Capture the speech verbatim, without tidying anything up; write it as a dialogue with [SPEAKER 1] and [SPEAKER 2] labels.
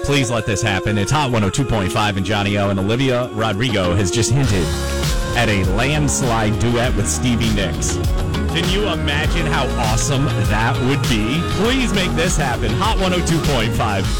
[SPEAKER 1] Please let this happen. It's Hot one oh two point five and Johnny O, and Olivia Rodrigo has just hinted at a landslide duet with Stevie Nicks. Can you imagine how awesome that would be? Please make this happen. Hot one oh two point five.